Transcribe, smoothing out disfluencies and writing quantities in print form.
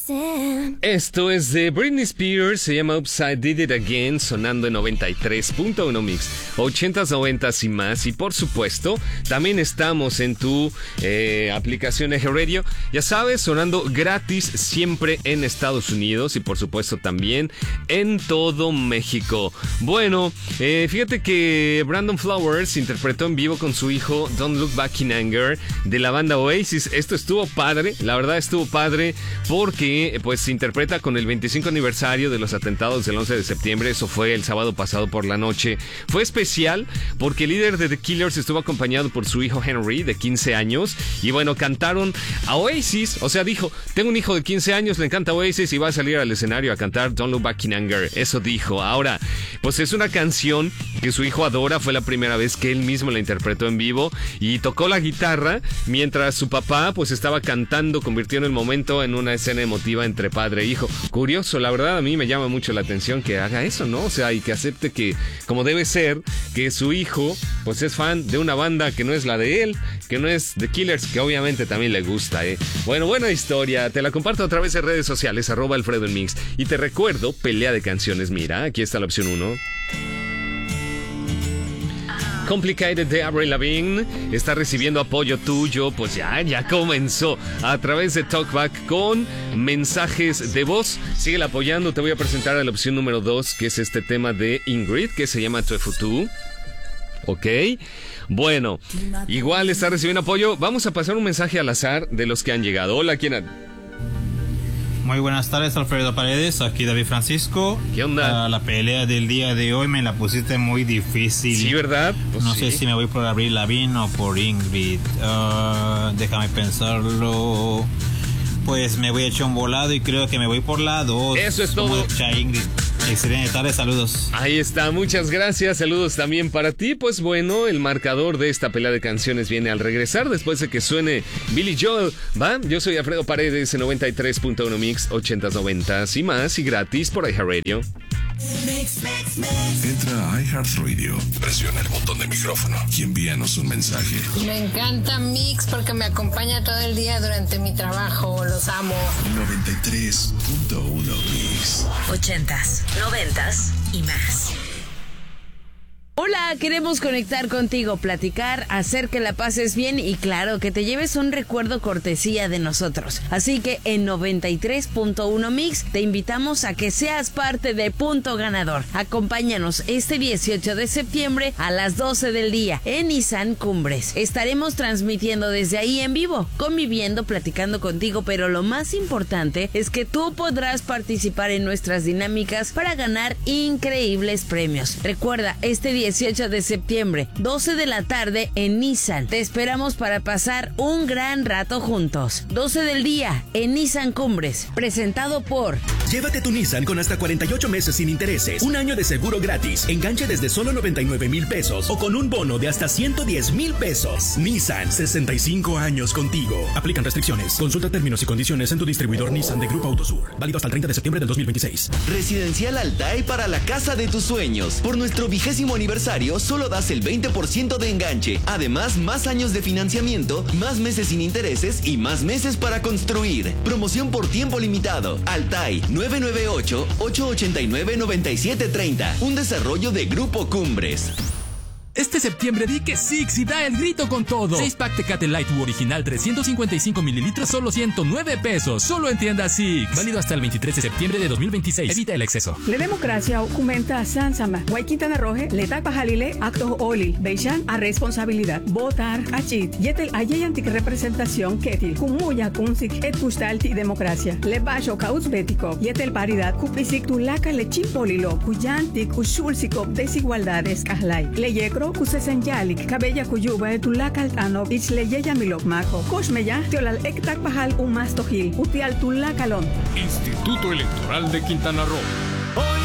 Esto es de Britney Spears, se llama Upside Did It Again, sonando en 93.1 Mix, 80s, 90s y más. Y por supuesto, también estamos en tu aplicación Eje Radio, ya sabes, sonando gratis siempre en Estados Unidos y por supuesto también en todo México. Bueno, fíjate que Brandon Flowers interpretó en vivo con su hijo Don't Look Back in Anger de la banda Oasis. Esto estuvo padre, la verdad estuvo padre porque pues se interpreta con el 25 aniversario de los atentados del 11 de septiembre. Eso fue el sábado pasado por la noche. Fue especial porque el líder de The Killers estuvo acompañado por su hijo Henry de 15 años y bueno, cantaron a Oasis. O sea, dijo, tengo un hijo de 15 años, le encanta Oasis y va a salir al escenario a cantar Don't Look Back in Anger. Eso dijo. Ahora, pues es una canción que su hijo adora. Fue la primera vez que él mismo la interpretó en vivo y tocó la guitarra mientras su papá pues estaba cantando, convirtiendo el momento en una escena emotiva entre padre e hijo. Curioso, la verdad a mí me llama mucho la atención que haga eso, ¿no? O sea, y que acepte que, como debe ser, que su hijo pues es fan de una banda que no es la de él, que no es The Killers, que obviamente también le gusta, ¿eh? Bueno, buena historia, te la comparto a través de redes sociales, @Alfredo en Mix. Y te recuerdo, pelea de canciones, mira, aquí está la opción 1. Complicated de Avril Lavigne está recibiendo apoyo tuyo, pues ya comenzó a través de Talkback con mensajes de voz. Síguela apoyando, te voy a presentar a la opción número 2, que es este tema de Ingrid, que se llama Tu Futú. Ok, bueno, igual está recibiendo apoyo. Vamos a pasar un mensaje al azar de los que han llegado. Hola, ¿quién ha...? Muy buenas tardes, Alfredo Paredes, aquí David Francisco. ¿Qué onda? La pelea del día de hoy me la pusiste muy difícil. Sí, ¿verdad? Pues no sí. sé si me voy por Avril Lavigne o por Ingrid. Déjame pensarlo. Pues me voy a echar un volado y creo que me voy por la 2. Eso es todo. Ingrid. Excelente tarde, saludos. Ahí está, muchas gracias, saludos también para ti. Pues bueno, el marcador de esta pelea de canciones viene al regresar después de que suene Billy Joel, ¿va? Yo soy Alfredo Paredes en 93.1 Mix, 80s, 90s y más, y gratis por iHeartRadio. Entra a iHeartRadio, presiona el botón de micrófono y envíanos un mensaje. Me encanta Mix porque me acompaña todo el día durante mi trabajo, los amo. 93.1 Mix. 80s, 90s y más. Hola, queremos conectar contigo, platicar, hacer que la pases bien y claro, que te lleves un recuerdo cortesía de nosotros. Así que en 93.1 Mix te invitamos a que seas parte de Punto Ganador. Acompáñanos este 18 de septiembre a las 12 del día en Nissan Cumbres. Estaremos transmitiendo desde ahí en vivo, conviviendo, platicando contigo, pero lo más importante es que tú podrás participar en nuestras dinámicas para ganar increíbles premios. Recuerda, este 18 de septiembre, 12 de la tarde en Nissan. Te esperamos para pasar un gran rato juntos. 12 del día en Nissan Cumbres, presentado por... Llévate tu Nissan con hasta 48 meses sin intereses, un año de seguro gratis, enganche desde solo 99,000 pesos o con un bono de hasta 110,000 pesos. Nissan, 65 años contigo. Aplican restricciones. Consulta términos y condiciones en tu distribuidor Nissan de Grupo Autosur. Válido hasta el 30 de septiembre del 2026. Residencial Altai para la casa de tus sueños. Por nuestro 20º aniversario, solo das el 20% de enganche. Además, más años de financiamiento, más meses sin intereses y más meses para construir. Promoción por tiempo limitado. Altai, 998-889-9730. Un desarrollo de Grupo Cumbres. Este septiembre di que Six y da el grito con todo. 6-pack Tecate Light U original 355 mililitros, solo 109 pesos. Solo en tienda Six. Válido hasta el 23 de septiembre de 2026. Evita el exceso. La democracia aumenta Sansama. Guay Quintana Roje, Letak Pajalile, Actos Oli. Beishan a responsabilidad. Votar, Achit. Yetel Ayeyantik representación Ketil. Kumuya Kunsik, Et Kustalti democracia. Le Basho Kaus Bético. Yetel paridad. Kupisik Tulaka Lechim Polilo. Kuyantik Ushulsikop desigualdades Kahlai. Leyekro. Kusesenyalik, Cabella Cuyuba, Tulakal Tano, Ichleyeya Milokmajo, Koshmeya, Teolal Ektak Pajal, Umastojil, Utial Tulakalon. Instituto Electoral de Quintana Roo.